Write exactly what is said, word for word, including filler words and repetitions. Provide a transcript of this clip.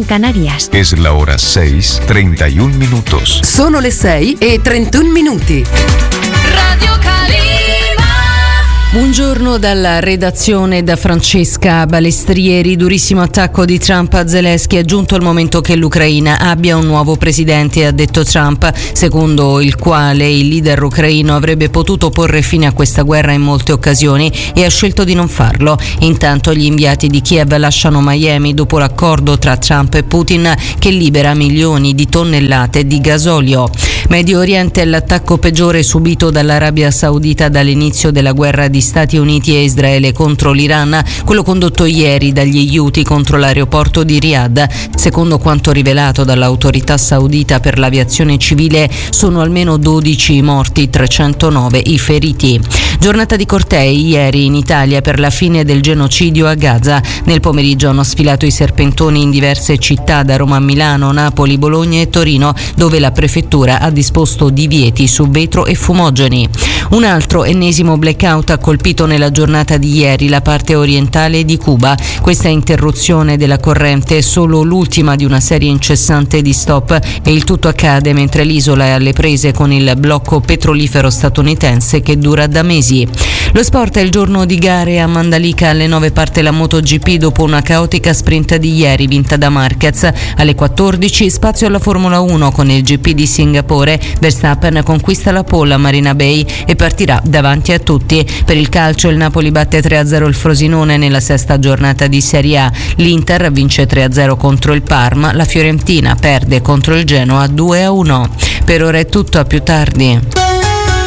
Canarias. Es la hora seis, treinta y un minutos. Sono le sei e trentuno minuti. Radio Calima. Buongiorno dalla redazione da Francesca Balestrieri. Durissimo attacco di Trump a Zelensky. È giunto il momento che l'Ucraina abbia un nuovo presidente, ha detto Trump, secondo il quale il leader ucraino avrebbe potuto porre fine a questa guerra in molte occasioni e ha scelto di non farlo. Intanto gli inviati di Kiev lasciano Miami dopo l'accordo tra Trump e Putin che libera milioni di tonnellate di gasolio. Medio Oriente è l'attacco peggiore subito dall'Arabia Saudita dall'inizio della guerra di Stati Uniti e Israele contro l'Iran, quello condotto ieri dagli Houthi contro l'aeroporto di Riyadh. Secondo quanto rivelato dall'autorità saudita per l'aviazione civile, sono almeno dodici i morti, trecentonove i feriti. Giornata di cortei ieri in Italia per la fine del genocidio a Gaza. Nel pomeriggio hanno sfilato i serpentoni in diverse città, da Roma a Milano, Napoli, Bologna e Torino, dove la prefettura ha disposto divieti su vetro e fumogeni. Un altro ennesimo blackout ha colpito nella giornata di ieri la parte orientale di Cuba. Questa interruzione della corrente è solo l'ultima di una serie incessante di stop e il tutto accade mentre l'isola è alle prese con il blocco petrolifero statunitense che dura da mesi. Lo sport è il giorno di gare a Mandalika. Alle nove parte la MotoGP dopo una caotica sprint di ieri vinta da Marquez. Alle quattordici spazio alla Formula uno con il G P di Singapore. Verstappen conquista la pole a Marina Bay e partirà davanti a tutti. Per il calcio il Napoli batte tre a zero il Frosinone nella sesta giornata di Serie A. L'Inter vince tre a zero contro il Parma. La Fiorentina perde contro il Genoa due a uno. Per ora è tutto, a più tardi.